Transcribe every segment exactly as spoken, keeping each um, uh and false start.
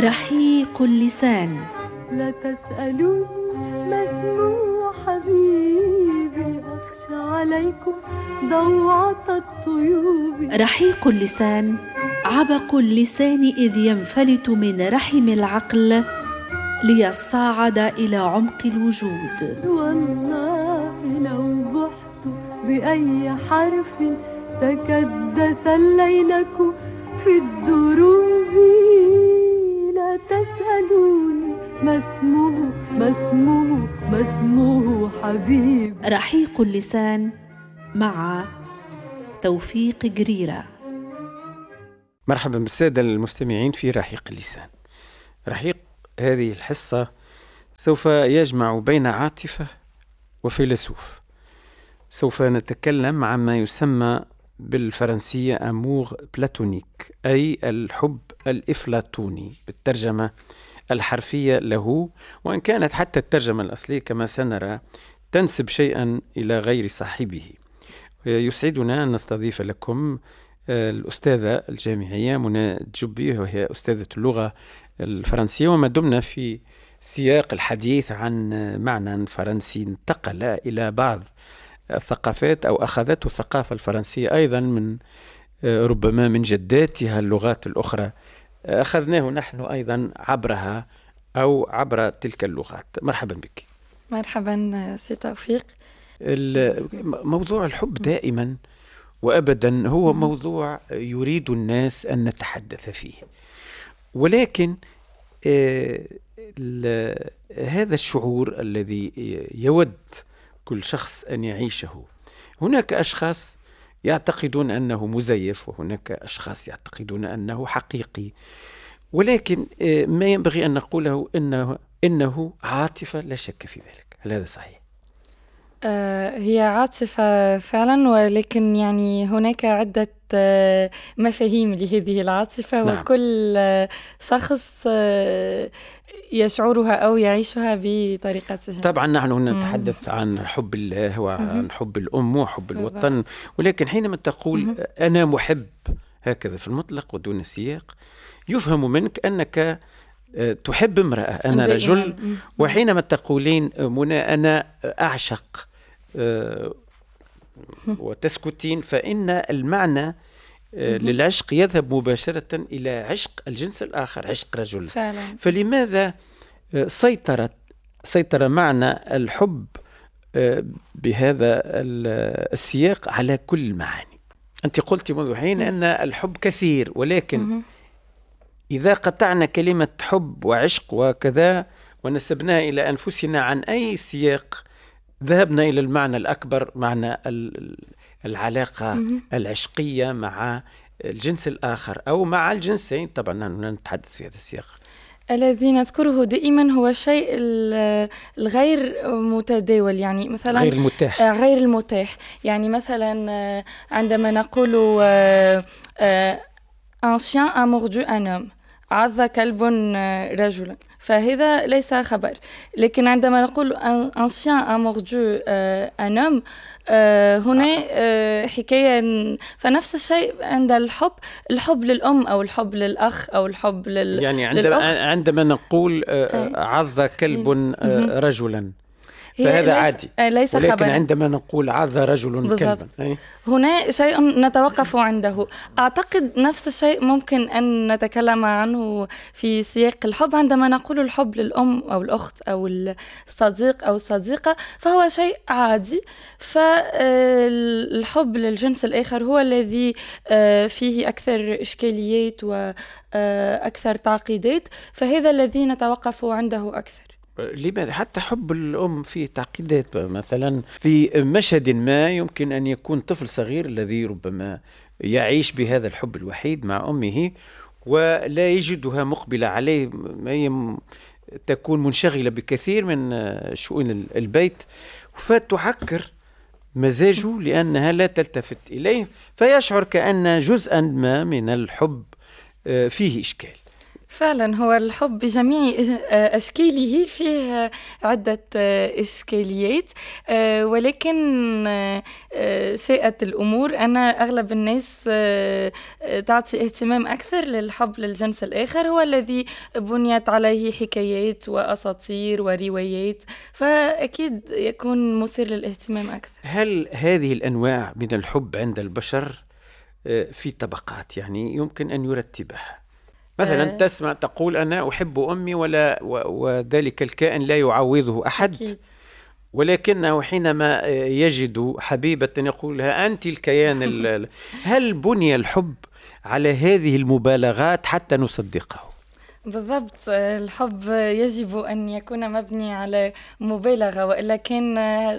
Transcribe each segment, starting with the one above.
رحيق اللسان. لا تسألوني ما اسمه حبيبي، أخشى عليكم ضوعة الطيوب. رحيق اللسان عبق اللسان إذ ينفلت من رحم العقل ليصعد إلى عمق الوجود. والله لو بحت بأي حرف تكدس الليلك في الدروب. لا تسألوني ما اسمه ما اسمه ما اسمه حبيب. رحيق اللسان مع توفيق جريرة. مرحبا بالسادة المستمعين في رحيق اللسان. رحيق هذه الحصة سوف يجمع بين عاطفة وفيلسوف. سوف نتكلم عما يسمى بالفرنسية أمور بلاتونيك، أي الحب الإفلاطوني بالترجمة الحرفية له، وإن كانت حتى الترجمة الأصلية كما سنرى تنسب شيئا إلى غير صاحبه. يسعدنا أن نستضيف لكم الأستاذة الجامعية منى الجبي، وهي أستاذة اللغة الفرنسية، وما دمنا في سياق الحديث عن معنى فرنسي انتقل إلى بعض الثقافات أو أخذته الثقافة الفرنسية أيضا من ربما من جداتها اللغات الأخرى، أخذناه نحن أيضا عبرها أو عبر تلك اللغات. مرحبا بك. مرحبا سي توفيق. موضوع الحب دائما وأبدا هو موضوع يريد الناس أن نتحدث فيه، ولكن آه هذا الشعور الذي يود كل شخص أن يعيشه، هناك أشخاص يعتقدون أنه مزيف، وهناك أشخاص يعتقدون أنه حقيقي، ولكن آه ما ينبغي أن نقوله إنه, إنه عاطفة لا شك في ذلك. هل هذا صحيح؟ هي عاطفة فعلا، ولكن يعني هناك عدة مفاهيم لهذه العاطفة. نعم. وكل شخص يشعرها أو يعيشها بطريقته. طبعا نحن هنا نتحدث عن حب الله وعن حب الأم وحب الوطن، ولكن حينما تقول أنا محب هكذا في المطلق ودون سياق، يفهم منك أنك تحب امرأة، أنا رجل، وحينما تقولين منى أنا أعشق وتسكتين، فإن المعنى للعشق يذهب مباشرة إلى عشق الجنس الآخر، عشق رجل فعلا. فلماذا سيطرت سيطر معنى الحب بهذا السياق على كل المعاني؟ أنت قلت منذ حين أن الحب كثير، ولكن إذا قطعنا كلمة حب وعشق وكذا ونسبناها إلى أنفسنا عن أي سياق، ذهبنا إلى المعنى الأكبر، معنى العلاقة العشقية مع الجنس الآخر أو مع الجنسين. طبعا نحن نتحدث في هذا السياق. الذي نذكره دائما هو الشيء الغير متداول، يعني مثلا غير المتاح. غير المتاح يعني مثلا عندما نقول un chien a mordu un homme، عض كلب رجلا، فهذا ليس خبر. لكن عندما نقول un chien a mordu un homme، هنا حكاية. فنفس الشيء عند الحب، الحب للأم أو الحب للأخ أو الحب لل يعني عندما, عندما نقول عض كلب رجلا فهذا عادي، ليس ولكن خبر. عندما نقول عض رجل كلبا، هنا شيء نتوقف عنده. أعتقد نفس الشيء ممكن أن نتكلم عنه في سياق الحب. عندما نقول الحب للأم أو الأخت أو الصديق أو الصديقة فهو شيء عادي، فالحب للجنس الآخر هو الذي فيه أكثر إشكاليات وأكثر تعقيدات، فهذا الذي نتوقف عنده أكثر. لماذا حتى حب الأم فيه تعقيدات؟ مثلا في مشهد ما يمكن أن يكون طفل صغير الذي ربما يعيش بهذا الحب الوحيد مع أمه ولا يجدها مقبلة عليه، تكون منشغلة بكثير من شؤون البيت، فتعكر مزاجه لأنها لا تلتفت إليه، فيشعر كأن جزءا ما من الحب فيه إشكال. فعلا هو الحب بجميع أشكاله فيه عدة إشكاليات، آه، ولكن آه، آه، شاءت الأمور أن أغلب الناس آه، آه، تعطي اهتمام أكثر للحب للجنس الآخر، هو الذي بنيت عليه حكايات وأساطير وروايات، فأكيد يكون مثير للاهتمام أكثر. هل هذه الأنواع من الحب عند البشر آه، في طبقات يعني يمكن أن يرتبها؟ مثلا آه، تسمع تقول أنا أحب أمي ولا و- وذلك الكائن لا يعوضه أحد، أكيد. ولكنه حينما يجد حبيبة يقول لها أنت الكيان ال- هل بني الحب على هذه المبالغات حتى نصدقه؟ بالضبط، الحب يجب أن يكون مبني على مبالغة، وإلا كان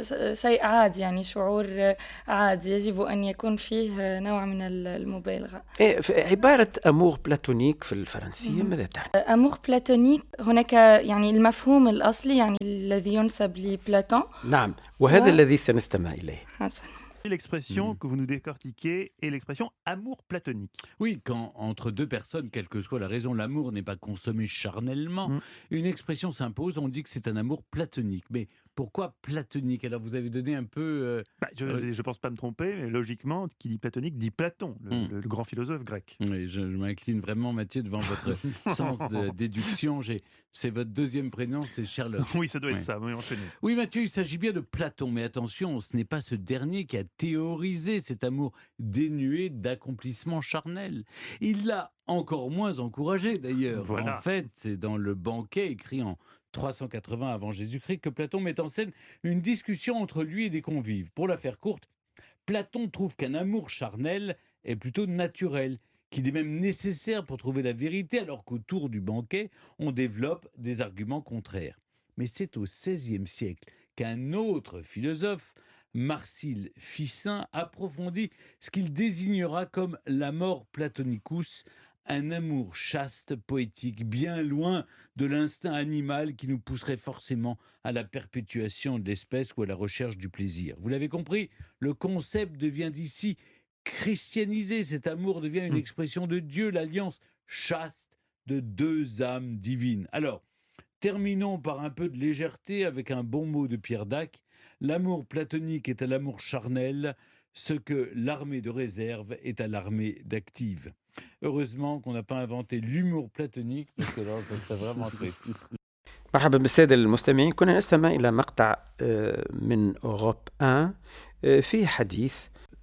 شيء عادي، يعني شعور عادي، يجب أن يكون فيه نوع من المبالغة. إيه، ف- عبارة أمور بلاتونيك في الفرنسية ماذا تعني؟ أمور بلاتونيك هناك يعني المفهوم الأصلي يعني الذي ينسب لبلاتون. نعم، وهذا و... الذي سنستمع إليه. حسن. L'expression Mhm. que vous nous décortiquez est l'expression amour platonique. Oui, quand entre deux personnes, quelle que soit la raison, l'amour n'est pas consommé charnellement, Mm. une expression s'impose, on dit que c'est un amour platonique. Mais pourquoi platonique? Alors vous avez donné un peu... euh, Bah, je euh, ne pense pas me tromper, mais logiquement, qui dit platonique dit Platon, le, Mm. le- le grand philosophe grec. Oui, je, je m'incline vraiment, Mathieu, devant votre sens de déduction. J'ai- C'est votre deuxième prénom, c'est Sherlock. Oui, ça doit être Ouais. ça, oui, enchaînez. Oui, Mathieu, il s'agit bien de Platon, mais attention, ce n'est pas ce dernier qui a théorisé cet amour dénué d'accomplissement charnel. Il l'a encore moins encouragé, d'ailleurs. Voilà. En fait, c'est dans le banquet écrit en trois cent quatre-vingts avant Jésus-Christ que Platon met en scène une discussion entre lui et des convives. Pour la faire courte, Platon trouve qu'un amour charnel est plutôt naturel, qu'il est même nécessaire pour trouver la vérité, alors qu'autour du banquet, on développe des arguments contraires. Mais c'est au seizième siècle qu'un autre philosophe, Marcille Ficin, approfondit ce qu'il désignera comme l'amor platonicus, un amour chaste, poétique, bien loin de l'instinct animal qui nous pousserait forcément à la perpétuation de l'espèce ou à la recherche du plaisir. Vous l'avez compris, le concept devient d'ici christianisé, cet amour devient une Mm. expression de Dieu, l'alliance chaste de deux âmes divines. Alors, terminons par un peu de légèreté avec un bon mot de Pierre Dac. L'amour platonique est à l'amour charnel, ce que l'armée de réserve est à l'armée d'active. Heureusement qu'on n'a pas inventé l'humour platonique, parce que là, ça serait vraiment triste. مرحبا بالسادة المستمعين، كنا نستمع إلى مقطع آه، من أوروب واحد آه، في حديث.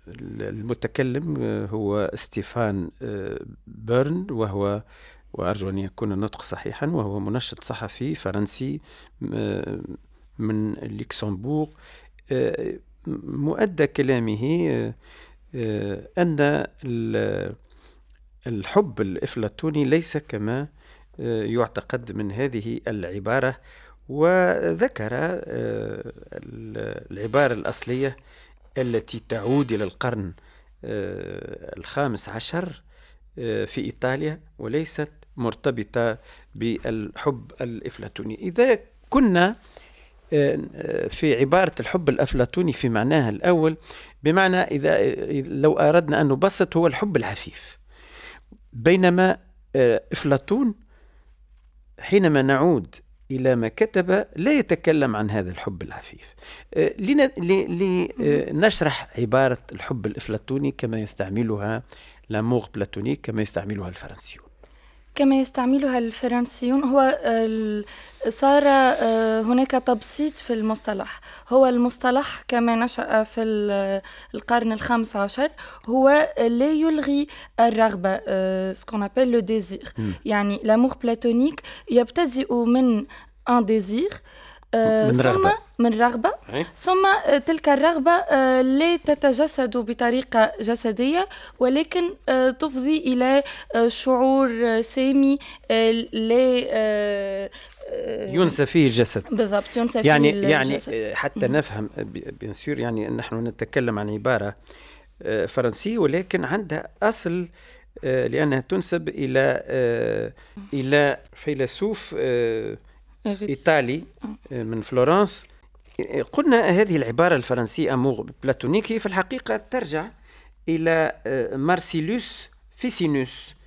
المتكلم آه، هو ستيفان آه، بيرن، وهو وأرجو أن يكون النطق صحيحا، وهو منشط صحفي فرنسي آه، من لوكسمبورغ. آه، مؤدى كلامه آه، آه، أن ال- الحب الأفلاطوني ليس كما آه، يعتقد من هذه العبارة، وذكر آه، ال- العبارة الأصلية التي تعود إلى القرن آه، الخامس عشر آه، في إيطاليا، وليست مرتبطة بالحب الأفلاطوني. إذا كنا آه، في عبارة الحب الأفلاطوني في معناها الأول، بمعنى إذا لو أردنا أن نبسط، هو الحب العفيف، بينما آه، أفلاطون حينما نعود إلى ما كتب لا يتكلم عن هذا الحب العفيف. آه، لن- ل- لنشرح عبارة الحب الأفلاطوني كما يستعملها لامور بلاتونيك، كما يستعملها الفرنسيون. كما يستعملها الفرنسيون، هو ال- صار آه، هناك تبسيط في المصطلح. هو المصطلح كما نشأ في ال- القرن الخامس عشر هو لا يلغي الرغبة، ce qu'on appelle le désir. مم. يعني l'amour platonique يبتدئ من un désir، آه، من ثم رغبة. من رغبة، أي؟ ثم آه، تلك الرغبة آه، لا تتجسد بطريقة جسدية، ولكن آه، تفضي إلى آه، شعور آه، سامي آه، لا آه، آه، ينسى فيه الجسد. بالضبط، ينسى يعني فيه يعني الجسد. آه، حتى مم. نفهم بيان سور، يعني نحن نتكلم عن عبارة آه، فرنسية ولكن عندها أصل، آه، لأنها تنسب إلى آه، إلى فيلسوف آه، إيطالي آه، من فلورنس. آه، قلنا هذه العبارة الفرنسية أمور بلاتونيك هي في الحقيقة ترجع إلى آه، مارسيلوس فيسينوس،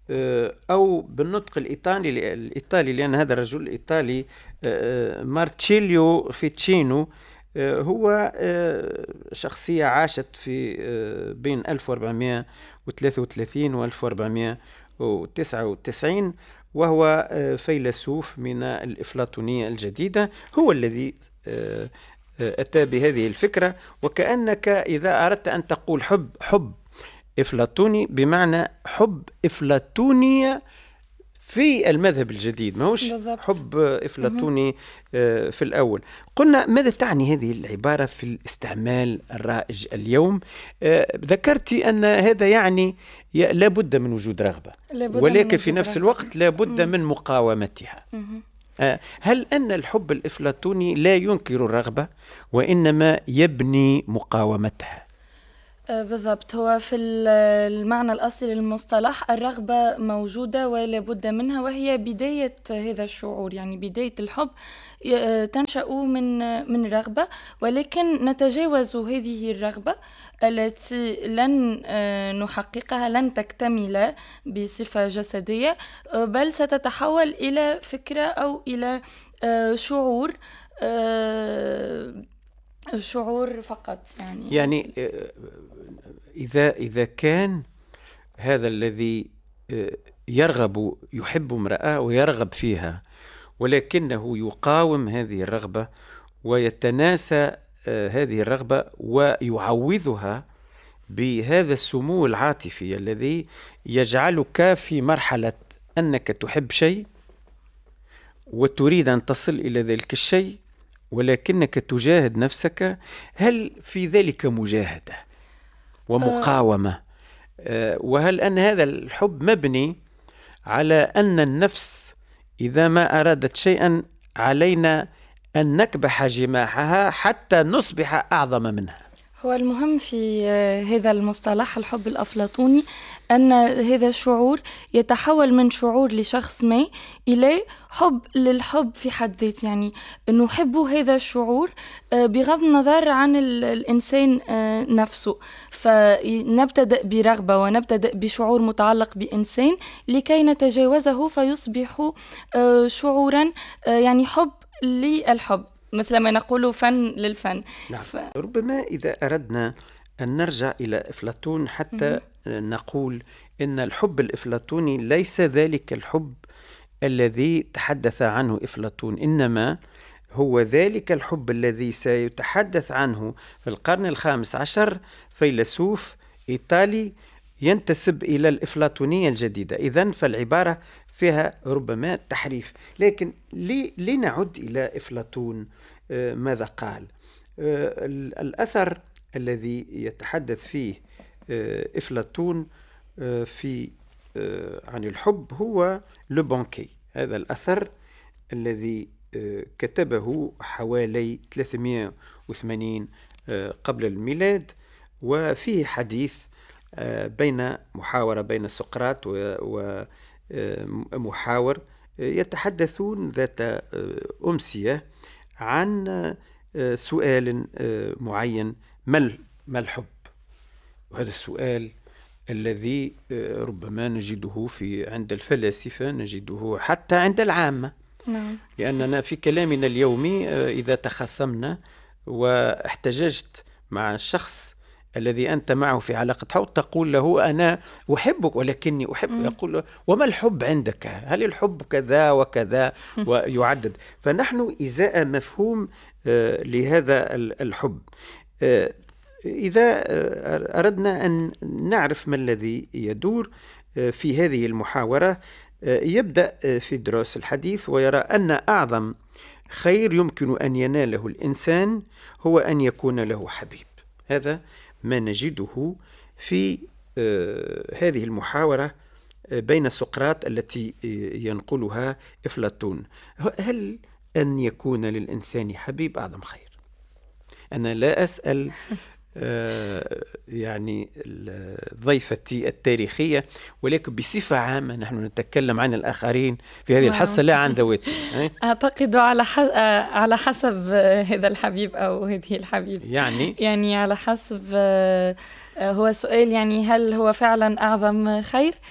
أو بالنطق الإيطالي الإيطالي لأن هذا الرجل الإيطالي مارتشيليو فيتشينو هو شخصية عاشت في بين ألف وأربعمائة وثلاثة وثلاثين و ألف وأربعمائة وتسعة وتسعين، وهو فيلسوف من الإفلاطونية الجديدة، هو الذي أتى بهذه الفكرة. وكأنك إذا أردت أن تقول حب حب إفلاطوني بمعنى حب إفلاطوني في المذهب الجديد، ما هوش حب إفلاطوني في الأول. قلنا ماذا تعني هذه العبارة في الاستعمال الرائج اليوم؟ ذكرتي أن هذا يعني لابد من وجود رغبة، ولكن في نفس الوقت لابد من مقاومتها. هل أن الحب الإفلاطوني لا ينكر الرغبة وإنما يبني مقاومتها؟ بالضبط، هو في المعنى الأصلي للمصطلح الرغبة موجودة ولا بد منها، وهي بداية هذا الشعور، يعني بداية الحب تنشأ من من رغبة، ولكن نتجاوز هذه الرغبة التي لن نحققها، لن تكتمل بصفة جسدية، بل ستتحول إلى فكرة أو إلى شعور شعور فقط. يعني يعني إذا إذا كان هذا الذي يرغب يحب امرأة ويرغب فيها، ولكنه يقاوم هذه الرغبة ويتناسى هذه الرغبة ويعوضها بهذا السمو العاطفي الذي يجعلك في مرحلة أنك تحب شيء وتريد أن تصل إلى ذلك الشيء، ولكنك تجاهد نفسك. هل في ذلك مجاهدة ومقاومة؟ أه وهل أن هذا الحب مبني على أن النفس إذا ما أرادت شيئا علينا أن نكبح جماحها حتى نصبح أعظم منها؟ هو المهم في هذا المصطلح الحب الأفلاطوني أن هذا الشعور يتحول من شعور لشخص ما إلى حب للحب في حد ذاته، يعني نحب هذا الشعور بغض النظر عن الإنسان نفسه. فنبتدأ برغبة ونبتدأ بشعور متعلق بإنسان لكي نتجاوزه فيصبح شعورا، يعني حب للحب، مثل ما نقول فن للفن. نعم. ف... ربما إذا أردنا أن نرجع إلى أفلاطون حتى م- نقول إن الحب الأفلاطوني ليس ذلك الحب الذي تحدث عنه أفلاطون، إنما هو ذلك الحب الذي سيتحدث عنه في القرن الخامس عشر فيلسوف إيطالي ينتسب إلى الإفلاطونية الجديدة. إذن فالعبارة فيها ربما تحريف، لكن لنعد إلى أفلاطون. آه ماذا قال؟ آه الأثر الذي يتحدث فيه آه أفلاطون آه في آه عن الحب هو لو بانكي. هذا الأثر الذي آه كتبه حوالي ثلاثمائة وثمانين آه قبل الميلاد، وفيه حديث آه بين محاورة بين سقراط ومحاور يتحدثون ذات أمسية عن سؤال معين: ما الحب؟ وهذا السؤال الذي ربما نجده في عند الفلاسفة، نجده حتى عند العامة. نعم. لأننا في كلامنا اليومي إذا تخاصمنا واحتججت مع الشخص الذي أنت معه في علاقة حب تقول له أنا أحبك ولكني أحب، م. يقول له وما الحب عندك؟ هل الحب كذا وكذا ويعدد. فنحن إزاء مفهوم آه لهذا الحب. آه إذا آه أردنا أن نعرف ما الذي يدور آه في هذه المحاورة، آه يبدأ آه في دروس الحديث ويرى أن أعظم خير يمكن أن يناله الإنسان هو أن يكون له حبيب. هذا ما نجده في آه هذه المحاورة آه بين سقراط التي آه ينقلها أفلاطون. هل أن يكون للإنسان حبيب أعظم خير؟ أنا لا أسأل آه يعني ضيفتي التاريخية، ولكن بصفة عامة نحن نتكلم عن الآخرين في هذه الحصة لا عن ذواتهم. أعتقد على على حسب هذا الحبيب أو هذه الحبيب، يعني يعني على حسب. هو سؤال يعني هل هو فعلا أعظم خير؟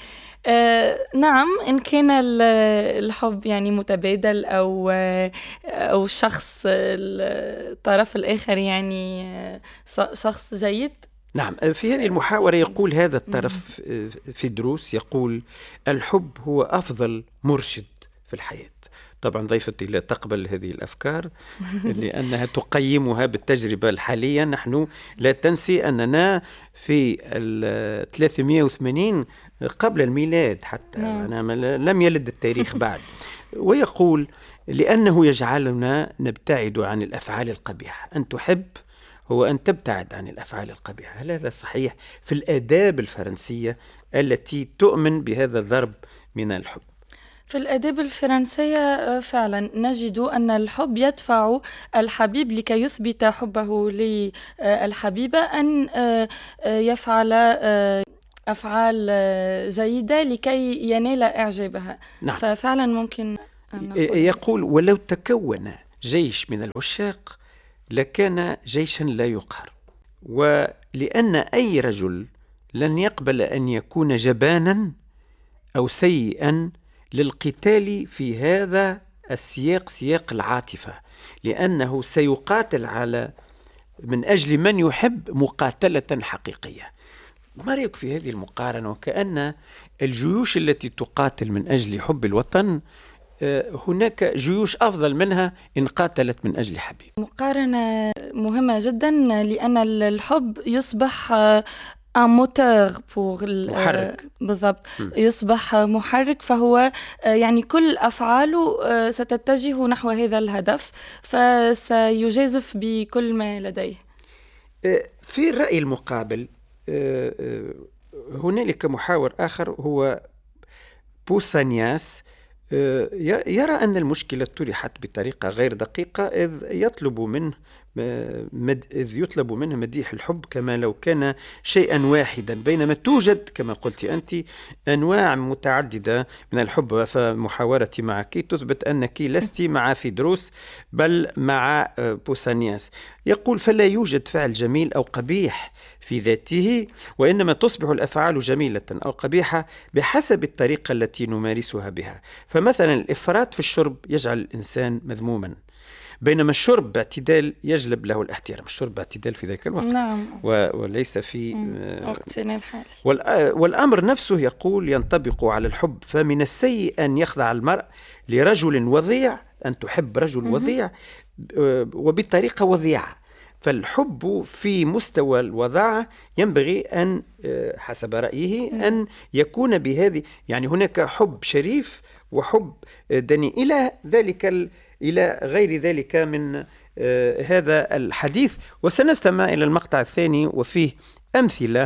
آه نعم، إن كان ال- الحب يعني متبادل أو آه، أو الشخص الطرف الآخر يعني آه، ش- شخص جيد. نعم، في هذه المحاورة يقول هذا الطرف في دروس، يقول الحب هو أفضل مرشد في الحياة. طبعا ضيفتي لا تقبل هذه الأفكار لأنها تقيمها بالتجربة الحالية. نحن لا تنسي أننا في ال ثلاثمئة وثمانين قبل الميلاد حتى، نعم. أنا لم يلد التاريخ بعد. ويقول لأنه يجعلنا نبتعد عن الأفعال القبيحة. أن تحب هو أن تبتعد عن الأفعال القبيحة. هل هذا صحيح في الآداب الفرنسية التي تؤمن بهذا الضرب من الحب؟ في الآداب الفرنسية آه، فعلا نجد أن الحب يدفع الحبيب لكي يثبت حبه للحبيبة أن آه، آه، يفعل آه، أفعال آه، جيدة لكي ينال إعجابها. نعم. ففعلا ممكن أن نقول يقول ولو تكون جيش من العشاق لكان جيشا لا يقهر. ولأن أي رجل لن يقبل أن يكون جبانا أو سيئا للقتال في هذا السياق، سياق العاطفة، لأنه سيقاتل على من أجل من يحب مقاتلة حقيقية. ما رأيك في هذه المقارنة؟ وكأن الجيوش التي تقاتل من أجل حب الوطن هناك جيوش أفضل منها إن قاتلت من أجل حبيب. مقارنة مهمة جدا، لأن الحب يصبح ان موتور بور محرك. بالضبط، م. يصبح محرك، فهو يعني كل أفعاله ستتجه نحو هذا الهدف، فسيجازف بكل ما لديه. في الرأي المقابل هنالك محاور آخر هو بوسانياس، يرى أن المشكلة طرحت بطريقة غير دقيقة، إذ يطلب منه مد... إذ يطلب منه مديح الحب كما لو كان شيئا واحدا، بينما توجد كما قلت أنت أنواع متعددة من الحب. فمحاورتي معك تثبت أنك لست مع فيدروس بل مع بوسانياس. يقول فلا يوجد فعل جميل أو قبيح في ذاته، وإنما تصبح الأفعال جميلة أو قبيحة بحسب الطريقة التي نمارسها بها. فمثلا الإفراط في الشرب يجعل الإنسان مذموما، بينما الشرب باعتدال يجلب له الاحترام. الشرب باعتدال في ذلك الوقت. نعم. وليس في وقتنا الحالي. والأمر نفسه يقول ينطبق على الحب. فمن السيء أن يخضع المرء لرجل وضيع، أن تحب رجل وضيع وبطريقة وضيعة. فالحب في مستوى الوضاعة ينبغي أن حسب رأيه أن يكون بهذه، يعني هناك حب شريف وحب دني إلى ذلك ال إلى غير ذلك من آه هذا الحديث. وسنستمع إلى المقطع الثاني وفيه أمثلة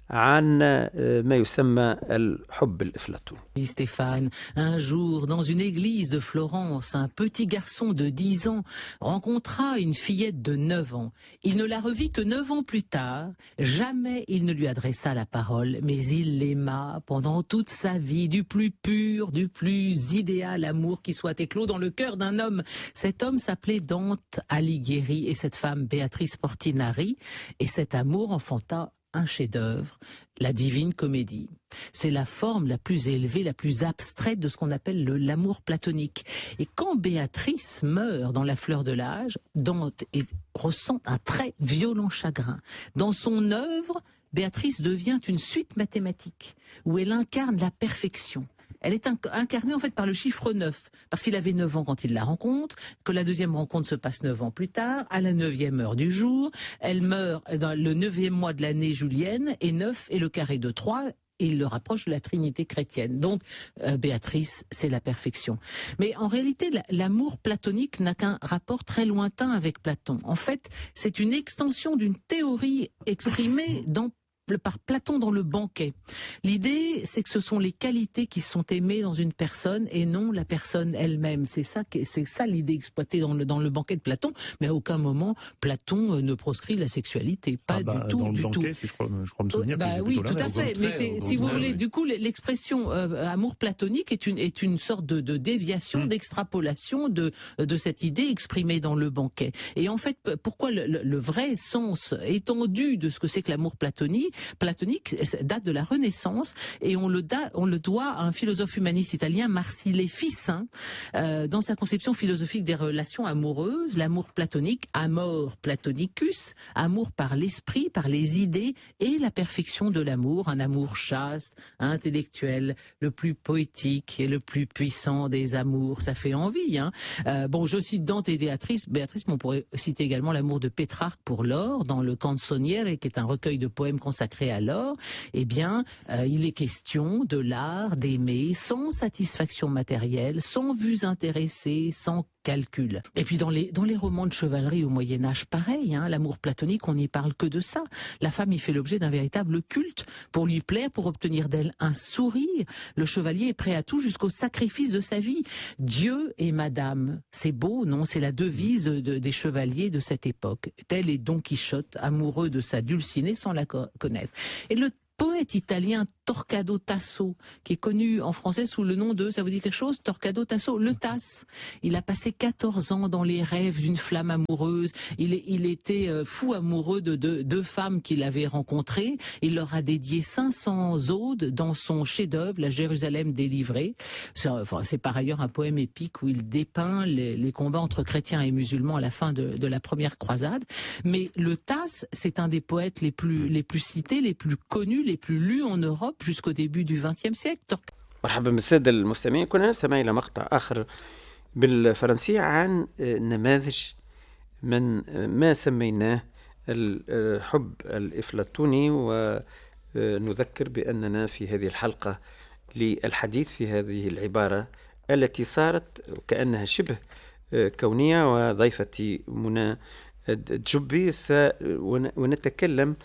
عن آه ما يسمى الحب الأفلاطوني. Stéphane, un jour, dans une église de Florence, un petit garçon de dix ans rencontra une fillette de neuf ans. Il ne la revit que neuf ans plus tard. Jamais il ne lui adressa la parole, mais il l'aima pendant toute sa vie, du plus pur, du plus idéal amour qui soit éclos dans le cœur d'un homme. Cet homme s'appelait Dante Alighieri et cette femme Béatrice Portinari. Et cet amour enfanta un chef-d'œuvre, la Divine Comédie. C'est la forme la plus élevée, la plus abstraite de ce qu'on appelle le, l'amour platonique. Et quand Béatrice meurt dans la fleur de l'âge, Dante est, ressent un très violent chagrin. Dans son œuvre, Béatrice devient une suite mathématique où elle incarne la perfection. Elle est incarnée en fait par le chiffre neuf, parce qu'il avait neuf ans quand il la rencontre, que la deuxième rencontre se passe neuf ans plus tard, à la neuvième heure du jour. Elle meurt dans le neuvième mois de l'année julienne, et neuf est le carré de trois, et il le rapproche de la Trinité chrétienne. Donc, euh, Béatrice, c'est la perfection. Mais en réalité, l'amour platonique n'a qu'un rapport très lointain avec Platon. En fait, c'est une extension d'une théorie exprimée dans par Platon dans le banquet. L'idée, c'est que ce sont les qualités qui sont aimées dans une personne et non la personne elle-même. C'est ça, c'est ça l'idée exploitée dans le, dans le banquet de Platon, mais à aucun moment Platon ne proscrit la sexualité. Pas ah bah, du tout, dans le du banquet, tout. Si je, crois, je crois me souvenir. Bah, oui, tout à fait. Mais c'est, si vous voulez, oui. Du coup, l'expression euh, amour platonique est une, est une sorte de, de déviation, mmh. d'extrapolation de, de cette idée exprimée dans le banquet. Et en fait, pourquoi le, le, le vrai sens étendu de ce que c'est que l'amour platonique, platonique date de la Renaissance et on le, da, on le doit à un philosophe humaniste italien, Marsile Ficin, euh, dans sa conception philosophique des relations amoureuses, l'amour platonique, amor platonicus, amour par l'esprit, par les idées et la perfection de l'amour, un amour chaste, intellectuel, le plus poétique et le plus puissant des amours. Ça fait envie, hein. Euh, bon, je cite Dante et Béatrice, Béatrice, mais on pourrait citer également l'amour de Pétrarque pour l'or, dans le Canzoniere, qui est un recueil de poèmes consacrés à l'or. Eh bien, euh, il est question de l'art d'aimer sans satisfaction matérielle, sans vues intéressées, sans calcul. Et puis dans les, dans les romans de chevalerie au Moyen-Âge, pareil, hein, l'amour platonique, on n'y parle que de ça. La femme y fait l'objet d'un véritable culte pour lui plaire, pour obtenir d'elle un sourire. Le chevalier est prêt à tout jusqu'au sacrifice de sa vie. Dieu et Madame, c'est beau, non? C'est la devise de, de, des chevaliers de cette époque. Tel est Don Quichotte, amoureux de sa Dulcinée sans la co- connaître. Et le poète italien Torquato Tasso, qui est connu en français sous le nom de, ça vous dit quelque chose, Torquato Tasso, le Tasse. Il a passé quatorze ans dans les rêves d'une flamme amoureuse. Il, est, il était euh, fou amoureux de deux, deux femmes qu'il avait rencontrées. Il leur a dédié cinq cents odes dans son chef-d'œuvre, La Jérusalem délivrée. C'est, enfin, c'est par ailleurs un poème épique où il dépeint les, les combats entre chrétiens et musulmans à la fin de, de la première croisade. Mais le Tasse, c'est un des poètes les plus, les plus cités, les plus connus, les plus lus en Europe jusqu'au début du vingtième siècle. مرحبا بالسادة المستمعين. كنا نستمع إلى مقطع آخر بالفرنسية عن نماذج من ما سميناه الحب الإفلاطوني، ونذكر بأننا في هذه الحلقة للحديث في هذه العبارة التي صارت كأنها شبه كونية. وضيفتي منى الجبي ونتكلم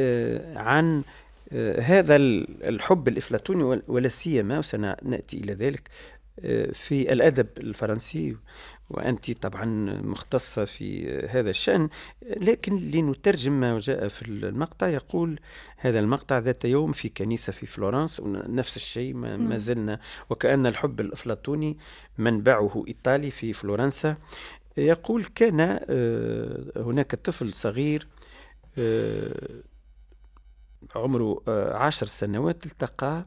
عن هذا الحب الإفلاطوني، ولا سيما وسنأتي إلى ذلك في الأدب الفرنسي، وأنت طبعا مختصة في هذا الشأن. لكن لنترجم ما جاء في المقطع، يقول هذا المقطع: ذات يوم في كنيسة في فلورنس، نفس الشيء ما زلنا وكأن الحب الأفلاطوني منبعه إيطالي في فلورنسا. يقول: كان هناك طفل صغير عمره عشر سنوات التقى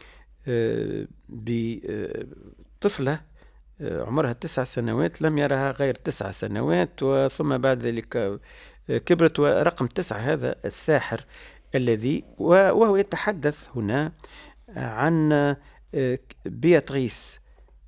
بطفلة عمرها تسع سنوات لم يرها غير تسع سنوات، وثم بعد ذلك كبرت، ورقم تسعة هذا الساحر الذي، وهو يتحدث هنا عن بياتريس،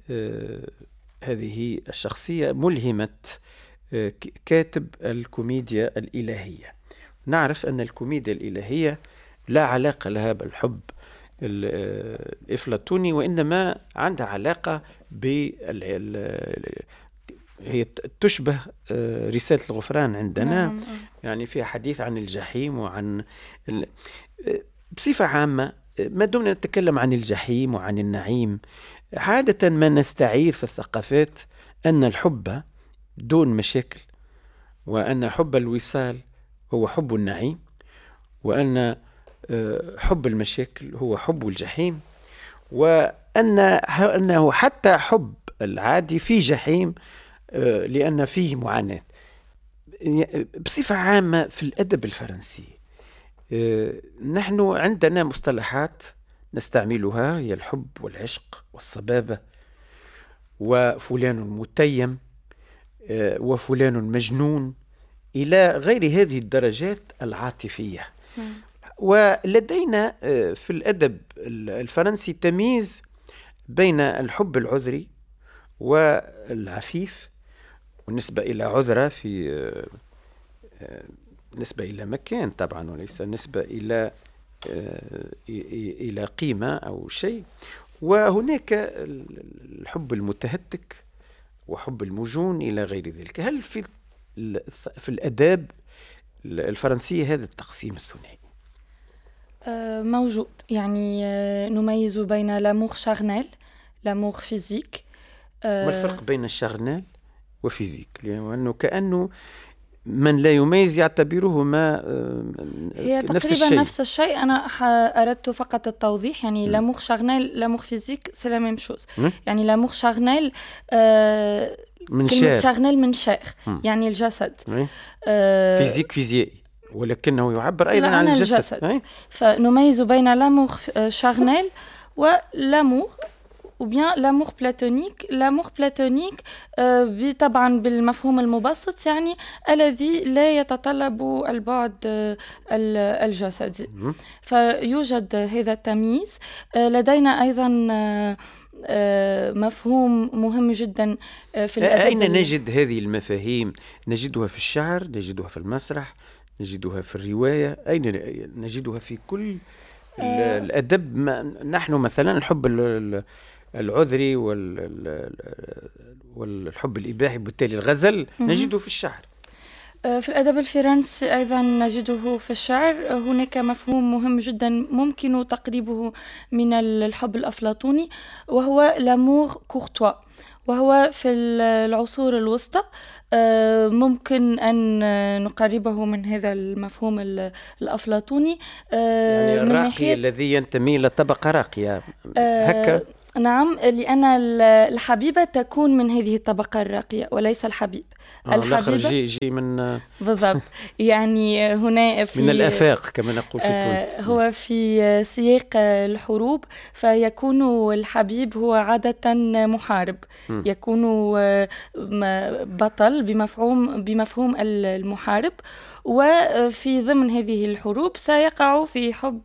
هذه الشخصية ملهمة كاتب الكوميديا الإلهية. نعرف أن الكوميديا الإلهية لا علاقة لها بالحب الإفلاطوني، وإنما عندها علاقة بال هي تشبه رسالة الغفران عندنا، يعني فيها حديث عن الجحيم وعن ال... بصفة عامة ما دمنا نتكلم عن الجحيم وعن النعيم، عادة ما نستعير في الثقافات أن الحب دون مشاكل، وأن حب الوصال هو حب النعيم، وأن حب المشاكل هو حب الجحيم، وأن أنه حتى حب العادي فيه جحيم لأن فيه معاناة. بصفة عامة في الأدب الفرنسي نحن عندنا مصطلحات نستعملها، هي الحب والعشق والصبابة، وفلان متيم، وفلان مجنون، إلى غير هذه الدرجات العاطفية. ولدينا في الأدب الفرنسي تمييز بين الحب العذري والعفيف، ونسبة إلى عذرة في نسبة إلى مكان طبعا، وليس نسبة إلى إلى قيمة أو شيء. وهناك الحب المتهتك وحب المجون إلى غير ذلك. هل في في الآداب الفرنسية هذا التقسيم الثنائي موجود؟ يعني نميز بين لامور شارنيل، لامور فيزيك. ما الفرق بين الشارنيل وفيزيك؟ لأنه كأنه من لا يميز يعتبرهما هي نفس تقريبا الشيء. نفس الشيء. أنا أردت فقط التوضيح، يعني لامور شارنيل لامور فيزيك سي لا ميم شوز. يعني لامور شارنيل من كلمة شار. شارنيل من شاخ، يعني الجسد. أه فيزيك فيزيائي. ولكنه يعبر أيضا لا، عن عن الجسد, الجسد. أي؟ فنميز بين لامور شارنيل ولامور ou bien l'amour platonique. L'amour platonique آه طبعا بالمفهوم المبسط يعني الذي لا يتطلب البعد آه الجسدي. فيوجد هذا التمييز. آه لدينا أيضا آه آه مفهوم مهم جدا آه في الأدب. أين نجد هذه المفاهيم؟ نجدها في الشعر، نجدها في المسرح، نجدها في الرواية، أين نجدها في كل آه الأدب؟ نحن مثلا الحب العذري والحب الإباحي، بالتالي الغزل نجده في الشعر. في الأدب الفرنسي أيضا نجده في الشعر. هناك مفهوم مهم جدا ممكن تقريبه من الحب الأفلاطوني، وهو لامور كورتوا، وهو في العصور الوسطى. ممكن أن نقربه من هذا المفهوم الأفلاطوني، يعني الراقي الذي ينتمي إلى طبقة راقية هكا. نعم، لأن الحبيبة تكون من هذه الطبقة الراقية وليس الحبيب. آه الحبيبة جي, جي من بالضبط. يعني هنا في من الآفاق كما نقول في تونس. آه هو في سياق الحروب فيكون الحبيب هو عادة محارب، م. يكون بطل بمفهوم بمفهوم المحارب، وفي ضمن هذه الحروب سيقع في حب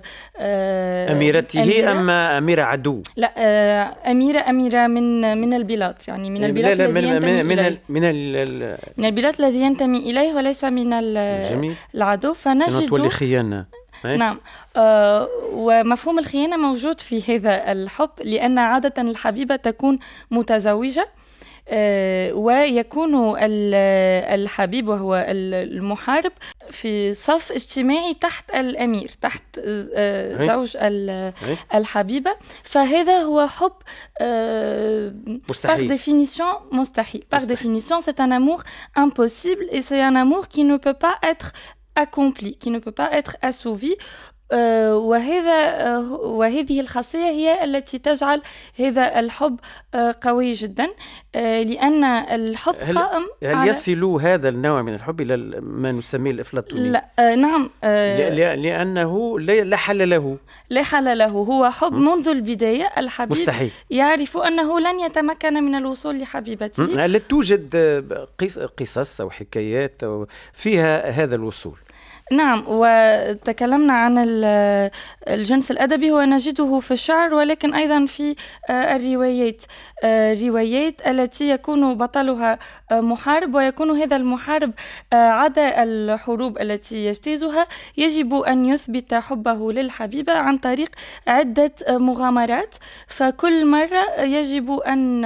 آه أميرته أميرة. أما أميرة عدو؟ لا، آه أميرة أميرة من من البلاد، يعني من البلاد الذي ينتمي من إليه، من, ال من البلاد الذي ينتمي إليه وليس من العدو. فنجد تولي خيانة. نعم. آه ومفهوم الخيانة موجود في هذا الحب، لأن عادة الحبيبة تكون متزوجة، آه ويكون الحبيب وهو المحارب في صف اجتماعي تحت الأمير، تحت آه زوج الحبيبة. فهذا هو حب آه مستحيل. par définition مستحيل. par définition c'est un amour impossible et c'est un amour qui ne peut pas être accompli, qui ne peut pas être assouvi. آه وهذا آه وهذه الخاصية هي التي تجعل هذا الحب آه قوي جدا، آه لأن الحب هل قائم هل على يصل هذا النوع من الحب إلى ما نسميه الأفلاطوني؟ لا آه نعم آه لأنه لا حل له. لا حل له، هو حب م? منذ البداية. الحبيب مستحيل. يعرف أنه لن يتمكن من الوصول لحبيبته. لا توجد قصص أو حكايات فيها هذا الوصول. نعم، وتكلمنا عن الجنس الأدبي، هو نجده في الشعر ولكن أيضا في الروايات، الروايات التي يكون بطلها محارب، ويكون هذا المحارب عدا الحروب التي يجتازها يجب أن يثبت حبه للحبيبة عن طريق عدة مغامرات. فكل مرة يجب أن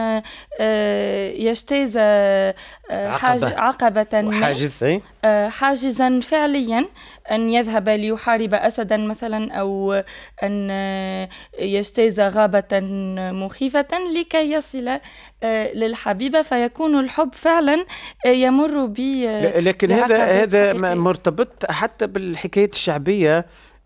يجتاز عقبة, عقبة حاجز حاجزا فعليا، أن يذهب ليحارب أسدا مثلا، أو أن يجتاز غابة مخيفة لكي يصل للحبيبة، فيكون الحب فعلا يمر ب لكن هذا هذا مرتبط حتى بالحكايات الشعبية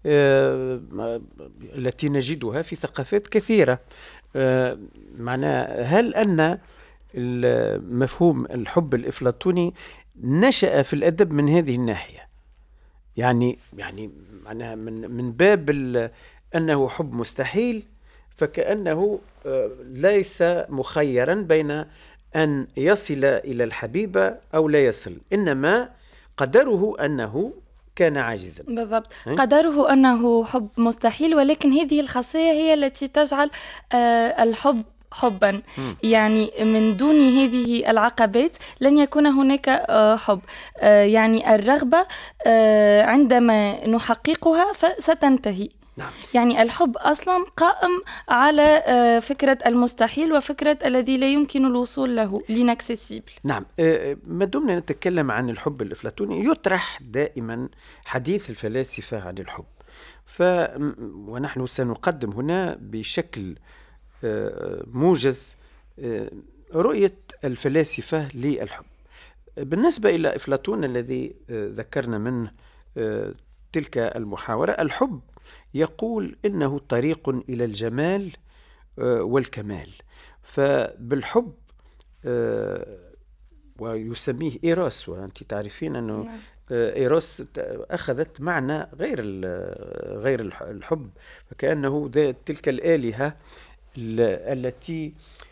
التي نجدها في ثقافات كثيرة. معناه هل أن مفهوم الحب الأفلاطوني نشأ في الأدب من هذه الناحية؟ يعني يعني معناها من من باب أنه حب مستحيل، فكأنه ليس مخيرا بين أن يصل إلى الحبيبة أو لا يصل، إنما قدره أنه كان عاجزا. بالضبط، قدره أنه حب مستحيل، ولكن هذه الخاصية هي التي تجعل الحب حبا. م. يعني من دون هذه العقبات لن يكون هناك حب. يعني الرغبة عندما نحققها ستنتهي. نعم. يعني الحب أصلا قائم على فكرة المستحيل وفكرة الذي لا يمكن الوصول له، ليناكسيسيبل. نعم. ما دمنا نتكلم عن الحب الأفلاطوني يطرح دائما حديث الفلاسفة عن الحب، ف ونحن سنقدم هنا بشكل موجز رؤية الفلاسفة للحب. بالنسبة إلى أفلاطون الذي ذكرنا منه تلك المحاورة، الحب يقول إنه طريق إلى الجمال والكمال. فبالحب ويسميه إيروس، وأنت تعرفين أنه إيروس أخذت معنى غير غير الحب، فكأنه تلك الآلهة التي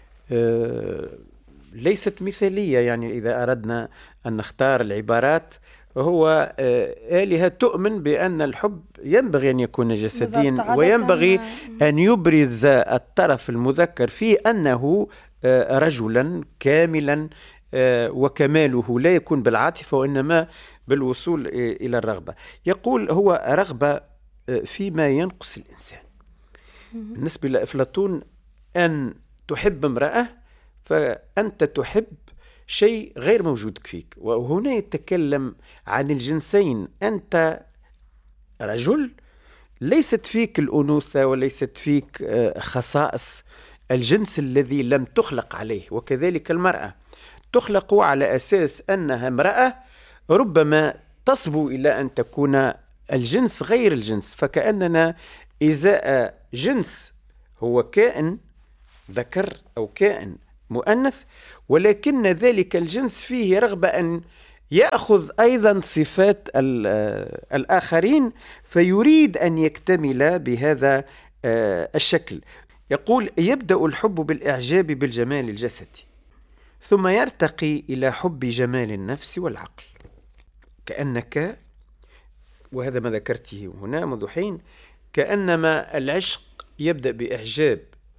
ليست مثالية. يعني إذا أردنا أن نختار العبارات، هو آلهة تؤمن بأن الحب ينبغي أن يكون جسديا، وينبغي أن يبرز الطرف المذكر فيه أنه رجلا كاملا، وكماله لا يكون بالعاطفة وإنما بالوصول إلى الرغبة. يقول هو رغبة فيما ينقص الإنسان. بالنسبة لأفلاطون، أن تحب امرأة فأنت تحب شيء غير موجود فيك، وهنا يتكلم عن الجنسين. أنت رجل، ليست فيك الأنوثة وليست فيك خصائص الجنس الذي لم تخلق عليه، وكذلك المرأة تخلق على أساس أنها امرأة، ربما تصبو إلى أن تكون الجنس غير الجنس. فكأننا إزاء جنس هو كائن ذكر أو كائن مؤنث، ولكن ذلك الجنس فيه رغبة أن يأخذ أيضا صفات الآخرين، فيريد أن يكتمل بهذا الشكل. يقول يبدأ الحب بالإعجاب بالجمال الجسدي، ثم يرتقي إلى حب جمال النفس والعقل. كأنك، وهذا ما ذكرته هنا منذ حين، كأنما العشق يبدأ بإعجاب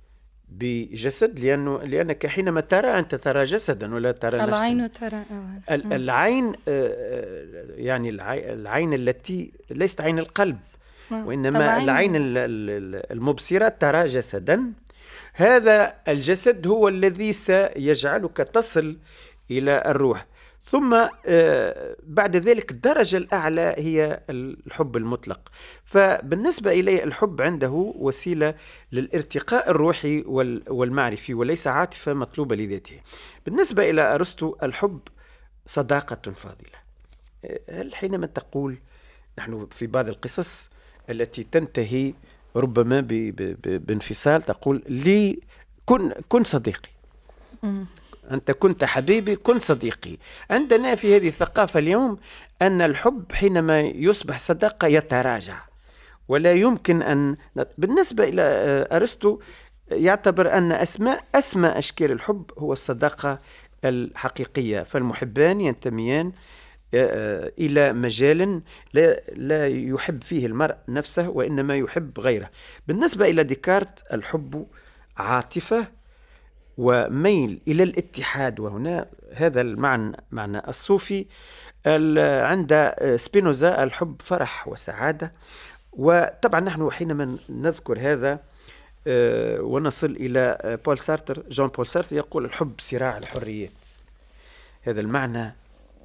بجسد، لأنه لأنك حينما ترى أنت ترى جسدا ولا ترى نفسا. العين ترى العين، يعني العين التي ليست عين القلب، وإنما العين المبصرة ترى جسدا. هذا الجسد هو الذي سيجعلك تصل إلى الروح. ثم بعد ذلك الدرجة الأعلى هي الحب المطلق. فبالنسبة إليه الحب عنده وسيلة للارتقاء الروحي والمعرفي، وليس عاطفة مطلوبة لذاته. بالنسبة إلى أرسطو الحب صداقة فاضلة. هل حينما تقول نحن في بعض القصص التي تنتهي ربما بانفصال تقول لي كن, كن صديقي، أنت كنت حبيبي كن صديقي. عندنا في هذه الثقافة اليوم أن الحب حينما يصبح صداقة يتراجع، ولا يمكن أن. بالنسبة إلى أرسطو يعتبر أن أسماء أسمى أشكال الحب هو الصداقة الحقيقية، فالمحبان ينتميان إلى مجال لا, لا يحب فيه المرء نفسه وإنما يحب غيره. بالنسبة إلى ديكارت الحب عاطفة وميل إلى الاتحاد، وهنا هذا المعنى معنى الصوفي. عند سبينوزا الحب فرح وسعادة. وطبعا نحن حينما نذكر هذا ونصل إلى بول سارتر، جون بول سارتر يقول الحب صراع الحريات. هذا المعنى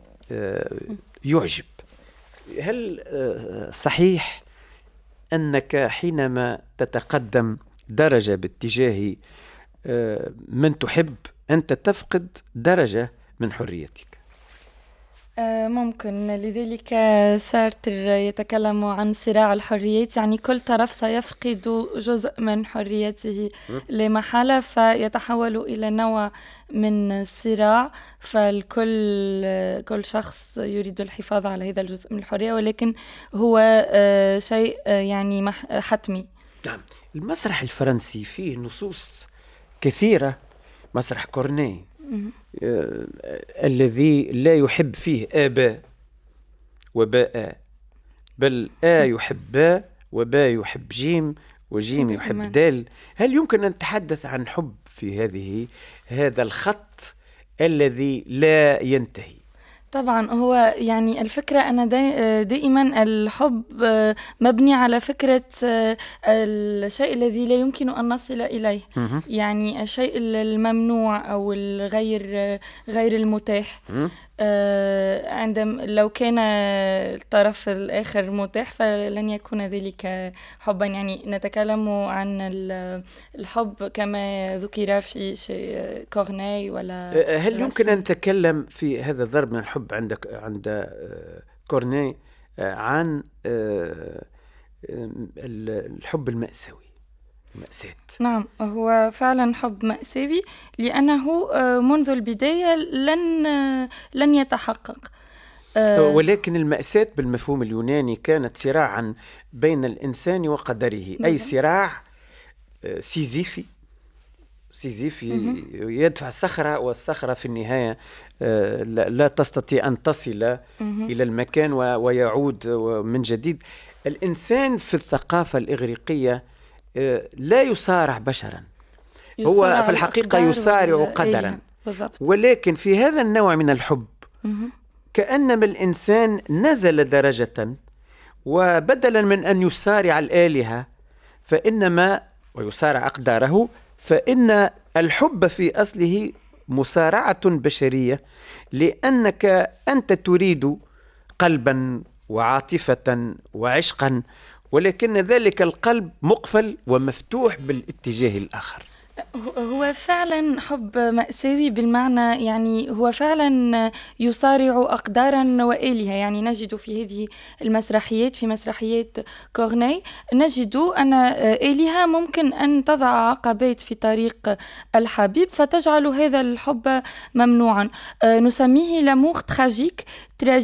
يعجب. هل صحيح أنك حينما تتقدم درجة باتجاه من تحب أنت تفقد درجة من حريتك؟ ممكن. لذلك سارتر يتكلم عن صراع الحريات، يعني كل طرف سيفقد جزء من حريته لمحالة، فيتحول إلى نوع من الصراع. فالكل كل شخص يريد الحفاظ على هذا الجزء من الحرية، ولكن هو شيء يعني حتمي. نعم. المسرح الفرنسي فيه نصوص كثيرة. مسرح كورني آه، الذي لا يحب فيه آباء وباء، بل آ يحب باء وباء يحب جيم وجيم يحب دال. هل يمكن أن نتحدث عن حب في هذه هذا الخط الذي لا ينتهي؟ طبعا هو يعني الفكرة أن دائما الحب مبني على فكرة الشيء الذي لا يمكن أن نصل إليه، يعني الشيء الممنوع أو الغير غير المتاح. عندما لو كان الطرف الآخر متاح فلن يكون ذلك حبا. يعني نتكلم عن الحب كما ذكر في كورني ولا. هل يمكن أن نتكلم في هذا الضرب من الحب عندك عند كورني عن الحب المأساوي، مأساة؟ نعم، هو فعلا حب مأساوي، لأنه منذ البداية لن لن يتحقق. ولكن المأساة بالمفهوم اليوناني كانت صراعا بين الإنسان وقدره، أي صراع سيزيفي سيزيفي يدفع الصخرة، والصخرة في النهاية لا تستطيع أن تصل إلى المكان ويعود من جديد. الإنسان في الثقافة الإغريقية لا يصارع بشرا، هو في الحقيقة يصارع قدرا، ولكن في هذا النوع من الحب كأنما الإنسان نزل درجة، وبدلا من أن يصارع الآلهة فإنما ويصارع أقداره، فإن الحب في أصله مصارعة بشرية، لأنك أنت تريد قلبا وعاطفة وعشقا، ولكن ذلك القلب مقفل ومفتوح بالاتجاه الآخر. هو فعلا حب مأساوي بالمعنى، يعني هو فعلا يصارع أقدارا وآلهة. يعني نجد في هذه المسرحيات، في مسرحيات كورني، نجد أن آلهة ممكن أن تضع عقبات في طريق الحبيب فتجعل هذا الحب ممنوعا. نسميه لامور تراجيك